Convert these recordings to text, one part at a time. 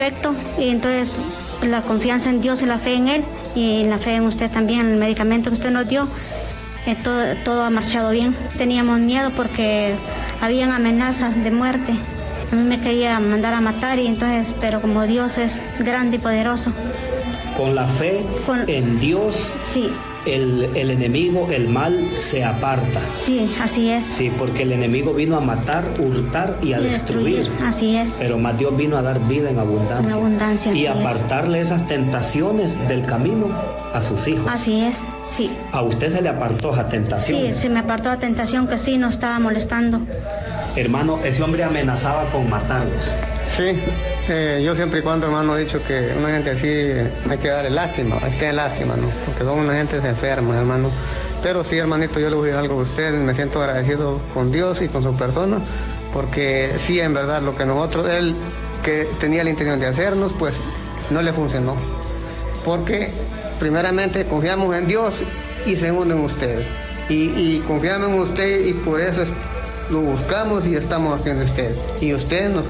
Perfecto, y entonces la confianza en Dios y la fe en Él y la fe en usted también, en el medicamento que usted nos dio, todo ha marchado bien. Teníamos miedo porque habían amenazas de muerte. A mí me quería mandar a matar y entonces, pero como Dios es grande y poderoso. Con la fe en Dios, sí. El enemigo, el mal, se aparta. Sí, así es. Sí, porque el enemigo vino a matar, hurtar y a destruir. Así es. Pero más Dios vino a dar vida en abundancia. En abundancia, y apartarle esas tentaciones del camino a sus hijos. Así es, sí. ¿A usted se le apartó esa tentación? Sí, se me apartó la tentación que sí nos estaba molestando. Hermano, ese hombre amenazaba con matarlos. Sí, yo siempre y cuando, hermano, he dicho que una gente así hay que darle lástima, hay que tener lástima, ¿no? Porque son una gente enferma, hermano. Pero sí, hermanito, yo le voy a decir algo a ustedes, me siento agradecido con Dios y con su persona, porque sí, en verdad, lo que él que tenía la intención de hacernos, pues no le funcionó. Porque primeramente confiamos en Dios y segundo en ustedes. Y confiamos en usted y por eso lo buscamos y estamos aquí en usted. Y usted nos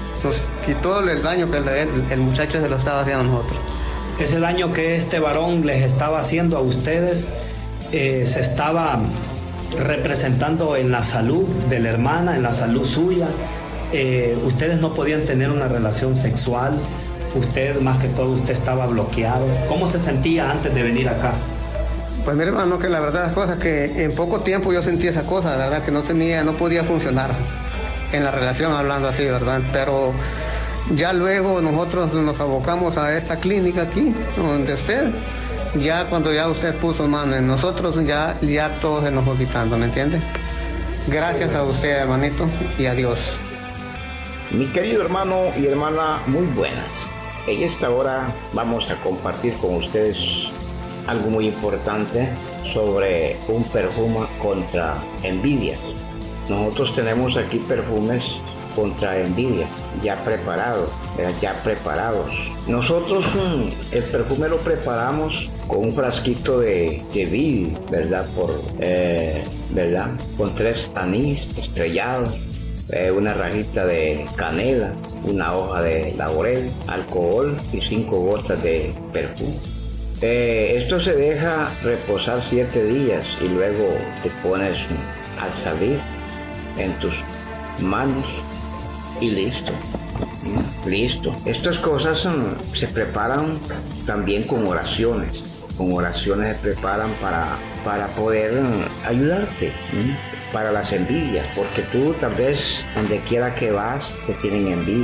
quitó el daño que el muchacho se lo estaba haciendo a nosotros. Ese daño que este varón les estaba haciendo a ustedes se estaba representando en la salud de la hermana, en la salud suya. Ustedes no podían tener una relación sexual. Usted, más que todo, usted estaba bloqueado. ¿Cómo se sentía antes de venir acá? Pues mi hermano, que la verdad las cosas que en poco tiempo yo sentí esa cosa, la verdad que no podía funcionar en la relación hablando así, ¿verdad? Pero ya luego nosotros nos abocamos a esta clínica aquí, donde usted, ya cuando ya usted puso mano en nosotros, ya todo se nos fue quitando, ¿me entiende? Gracias a usted, hermanito, y a Dios. Mi querido hermano y hermana, muy buenas. En esta hora vamos a compartir con ustedes algo muy importante sobre un perfume contra envidia. Nosotros tenemos aquí perfumes contra envidia, ya preparados. Nosotros el perfume lo preparamos con un frasquito de vid, ¿verdad? ¿Verdad? Con 3 anís estrellados, una rajita de canela, una hoja de laurel, alcohol y 5 gotas de perfume. Esto se deja reposar 7 días y luego te pones al salir en tus manos y listo. Estas cosas se preparan también con oraciones. Con oraciones se preparan para poder ayudarte para las envidias, porque tú tal vez donde quiera que vas te tienen envidia.